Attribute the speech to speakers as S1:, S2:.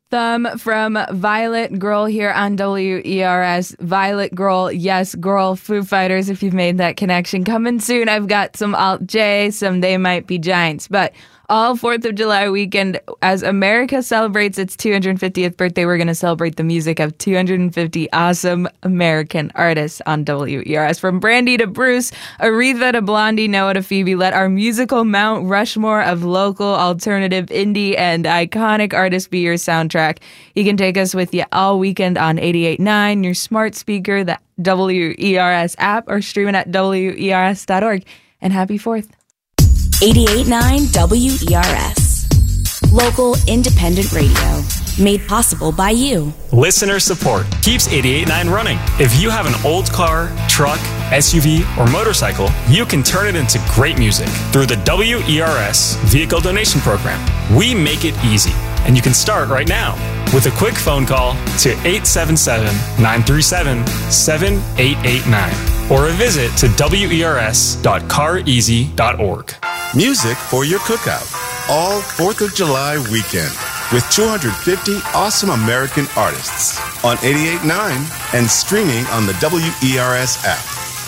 S1: Thumb from Violet Girl here on WERS. Violet Girl, yes, girl, Foo Fighters, if you've made that connection. Coming soon, I've got some Alt J, some They Might Be Giants. But all 4th of July weekend, as America celebrates its 250th birthday, we're going to celebrate the music of 250 awesome American artists on WERS. From Brandy to Bruce, Aretha to Blondie, Noah to Phoebe, let our musical Mount Rushmore of local, alternative, indie, and iconic artists be your soundtrack. You can take us with you all weekend on 88.9, your smart speaker, the WERS app, or streaming at WERS.org. And happy 4th.
S2: 88.9 WERS. Local independent radio. Made possible by you.
S3: Listener support keeps 88.9 running. If you have an old car, truck, SUV, or motorcycle, you can turn it into great music through the WERS Vehicle Donation Program. We make it easy, and you can start right now with a quick phone call to 877-937-7889 or a visit to wers.careasy.org.
S4: Music for your cookout all 4th of July weekend with 250 awesome American artists on 88.9 and streaming on the WERS app.